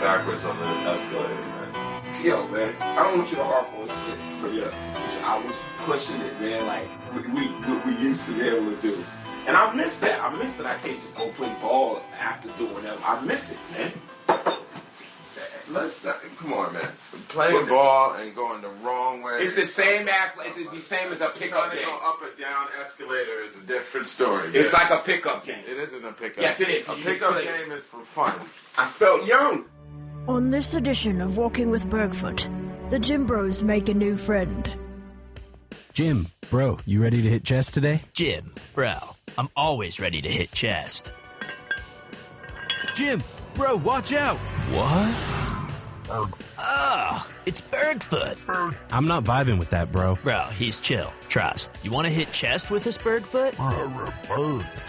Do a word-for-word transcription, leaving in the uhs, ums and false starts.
backwards on the escalator, man. Yo, man, I don't want you to harp on shit, but yeah, I was pushing it, man, like we, we, what we used to be able to do. And I miss that. I miss that I can't just go play ball after doing that. I miss it, man. Let's not, come on, man. Playing ball and going the wrong way. It's the same athlete. It's the same as a pickup Trying to game. go up and down escalator is a different story. It's man. like a pickup game. It isn't a pickup. Yes, it is. A You pickup just play. game is for fun. I felt young. On this edition of Walking with Bergfoot, the Gym Bros make a new friend. Jim, bro, you ready to hit chest today? Jim, bro, I'm always ready to hit chest. Jim, bro, watch out! What? Oh, it's Bergfoot. I'm not vibing with that, bro. Bro, he's chill. Trust. You want to hit chest with this Bergfoot?